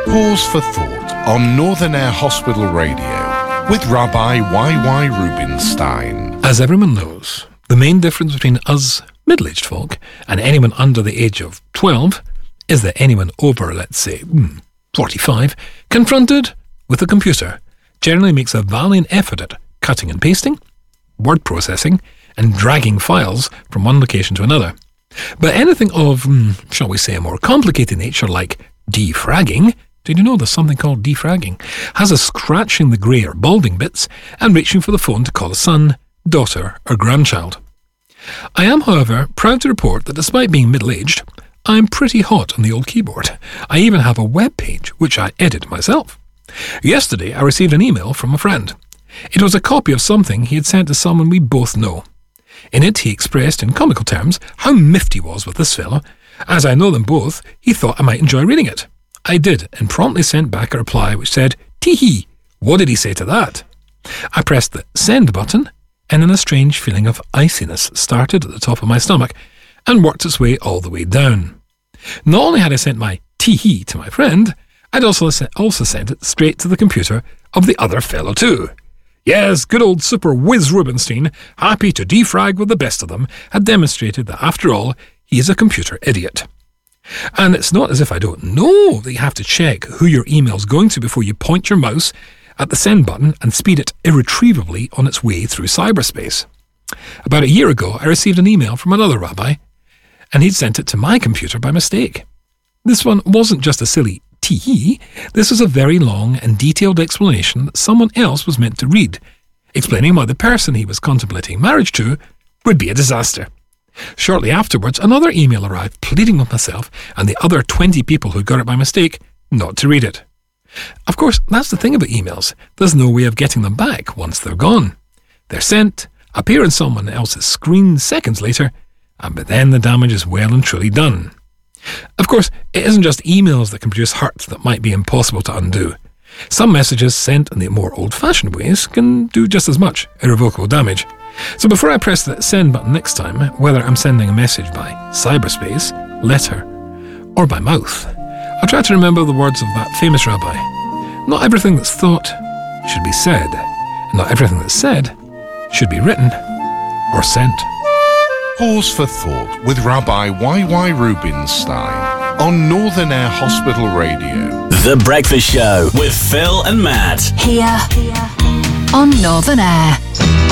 Pause for Thought on Northern Air Hospital Radio with Rabbi Y.Y. Rubinstein. As everyone knows, the main difference between us middle-aged folk and anyone under the age of 12 is that anyone over, let's say, 45, confronted with a computer, generally makes a valiant effort at cutting and pasting, word processing, and dragging files from one location to another. But anything of, shall we say, a more complicated nature like defragging, did you know there's something called defragging, has us scratching the grey or balding bits and reaching for the phone to call a son, daughter or grandchild. I am, however, proud to report that despite being middle-aged, I'm pretty hot on the old keyboard. I even have a web page which I edit myself. Yesterday I received an email from a friend. It was a copy of something he had sent to someone we both know. In it he expressed in comical terms how miffed he was with this fellow. As I know them both, he thought I might enjoy reading it. I did, and promptly sent back a reply which said, "Tee-hee, what did he say to that?" I pressed the send button, and then a strange feeling of iciness started at the top of my stomach and worked its way all the way down. Not only had I sent my tee-hee to my friend, I'd also sent it straight to the computer of the other fellow too. Yes, good old Super Whiz Rubinstein, happy to defrag with the best of them, had demonstrated that after all, he is a computer idiot. And it's not as if I don't know that you have to check who your email's going to before you point your mouse at the send button and speed it irretrievably on its way through cyberspace. About a year ago, I received an email from another rabbi, and he'd sent it to my computer by mistake. This one wasn't just a silly tee, this was a very long and detailed explanation that someone else was meant to read, explaining why the person he was contemplating marriage to would be a disaster. Shortly afterwards, another email arrived pleading with myself and the other 20 people who got it by mistake not to read it. Of course, that's the thing about emails. There's no way of getting them back once they're gone. They're sent, appear on someone else's screen seconds later, and by then the damage is well and truly done. Of course, it isn't just emails that can produce hurt that might be impossible to undo. Some messages sent in the more old-fashioned ways can do just as much irrevocable damage. So before I press the send button next time, whether I'm sending a message by cyberspace, letter, or by mouth, I'll try to remember the words of that famous rabbi. Not everything that's thought should be said, and not everything that's said should be written or sent. Pause for Thought with Rabbi Y.Y. Rubinstein on Northern Air Hospital Radio. The Breakfast Show with Phil and Matt. Here on Northern Air.